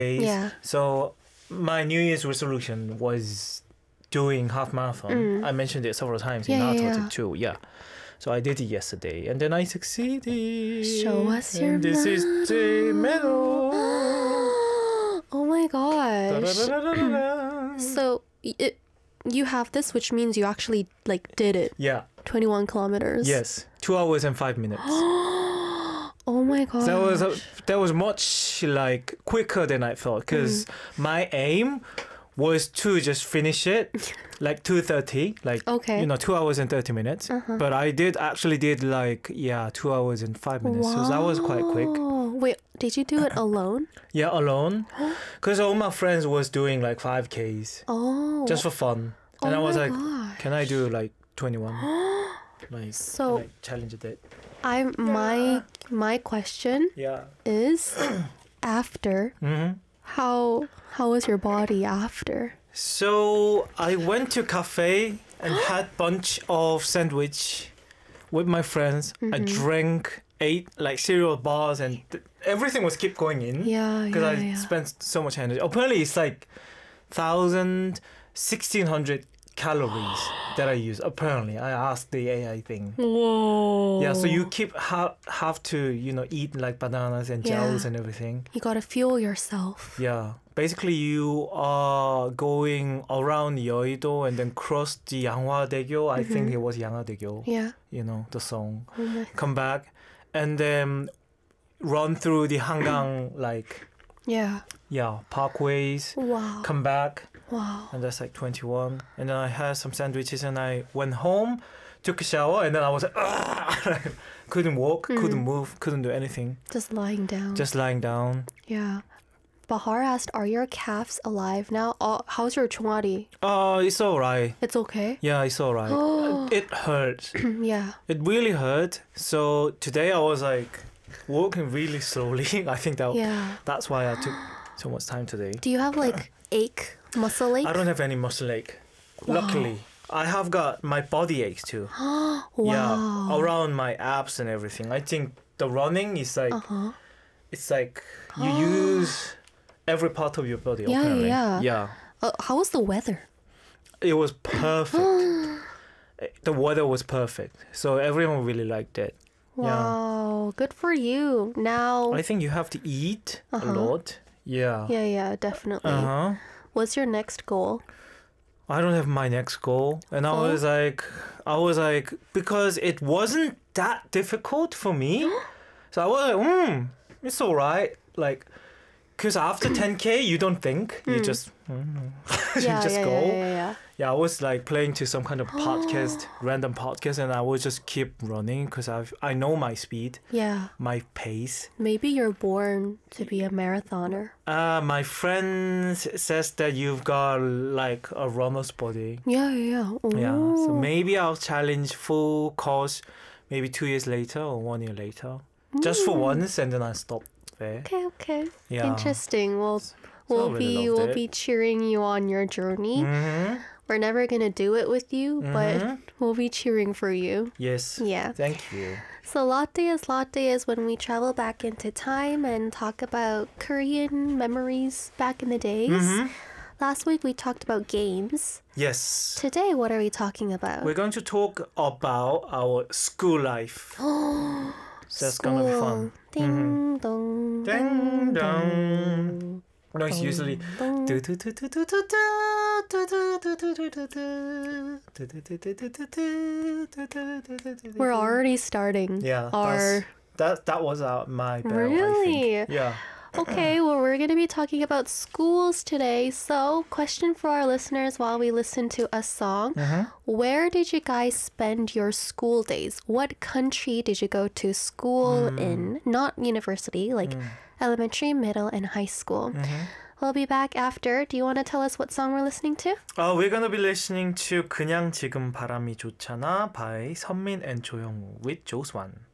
Yeah. So my New Year's resolution was doing half marathon. I mentioned it several times in Yeah, Narcotic yeah. too. Yeah. So I did it yesterday, and then I succeeded. Show us your and this is the medal. Oh my gosh. Da-da-da-da-da-da. So you have this, which means you actually like did it. Yeah. 21 kilometers. Yes. 2 hours and 5 minutes. Oh my gosh. That was much like quicker than I thought, because my aim was to just finish it like 2:30, like Okay. 2 hours and 30 minutes. But I did like 2 hours and 5 minutes. So that was quite quick. Wait, did you do it alone? Yeah, alone, because all my friends was doing like 5Ks Oh. just for fun, and I was my like, gosh. can I do like 21? Like, So- like challenged it. My question Yeah. is after Mm-hmm. how was your body after? So I went to cafe and had bunch of sandwich with my friends. I drank, ate like cereal bars, and everything was keep going in. Yeah, Because I yeah. spent so much energy. Apparently, it's like 1,600 calories that I use. Apparently, I asked the AI thing. Whoa. Yeah, so you keep have to eat like bananas and gels and everything. You gotta fuel yourself. Yeah, basically you are going around Yeouido and then cross the Yanghwa-daegyo. I think it was Yanghwa-daegyo. Yeah. The song. Oh my. Come back and then run through the Hangang Yeah. parkways. Wow. Come back, Wow. and that's like 21. And then I had some sandwiches and I went home, took a shower, and then I was like, couldn't walk, couldn't move, couldn't do anything. Just lying down. Just lying down. Yeah. Bahar asked, "Are your calves alive now? How's your chungari? It's alright. It's okay." Yeah, it's alright. It hurts. Yeah. It really hurt. So today I was like walking really slowly. I think Yeah. that's why I took so much time today. Do you have like muscle ache? I don't have any muscle ache. Luckily, I have got my body aches too. Wow. Yeah, around my abs and everything. I think the running is like it's like you use every part of your body. Yeah, apparently. yeah. Yeah. How was the weather? It was perfect. The weather was perfect, so everyone really liked it. Wow. Good for you. Now. I think you have to eat a lot. Yeah. Yeah, definitely. What's your next goal? I don't have my next goal, and I was like, because it wasn't that difficult for me, so I was like, it's alright. Like, because after 10K, you don't think, you just you just go. Yeah. Yeah, I was like playing to some kind of podcast, random podcast, and I would just keep running because I know my speed, Yeah. my pace. Maybe you're born to be a marathoner. My friend says that you've got like a runner's body. Yeah. Yeah, so Ooh. maybe I'll challenge full course maybe 2 years later or 1 year later. Just for once, and then I stop there. Okay. Yeah. Interesting. We'll really loved be it. cheering you on your journey. We're never gonna do it with you, but we'll be cheering for you. Yes. Yeah. Thank you. So Latte is when we travel back into time and talk about Korean memories back in the days. Last week we talked about games. Yes. Today, what are we talking about? We're going to talk about our school life. That's gonna be fun. Ding dong. Ding dong. No, it's usually. We're already starting. Yeah. Our That was my bell, I Really? think. Yeah. Okay, well, we're going to be talking about schools today. So, question for our listeners while we listen to a song. Where did you guys spend your school days? What country did you go to school in? Not university, like elementary, middle, and high school. We'll be back after. Do you want to tell us what song we're listening to? We're gonna be listening to 그냥 지금 바람이 좋잖아 by 선민 and 조영우 with 조스완.